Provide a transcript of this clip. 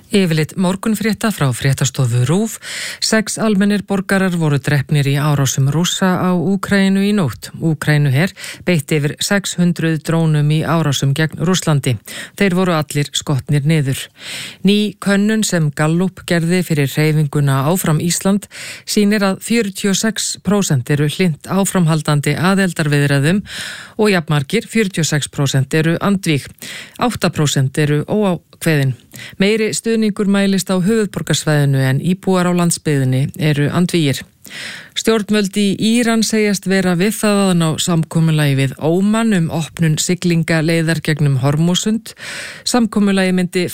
Yfirlit morgunfrétta frá fréttastofu RÚV. 6 almennir borgarar voru drepnir í árásum Rússa á Úkraínu í nótt. Úkraínuher beitti yfir 600 drónum í árásum gegn Rússlandi. Þeir voru allir skotnir niður. Ný könnun sem Gallup gerði fyrir hreyfinguna Áfram Ísland sýnir að 46% eru hlynnt áframhaldandi aðildarviðræðum og jafnmargir 46% eru andvíg. 8% eru óákveðin. Meiri stuðningur mælist á höfuðborgarsvæðinu en íbúar á landsbyggðinni eru andvígir. Stjórnvöld í Íran segjast vera við það að ná samkomulagi við Óman opnun siglingaleiðar gegnum Hormúsund. Samkomulagi myndi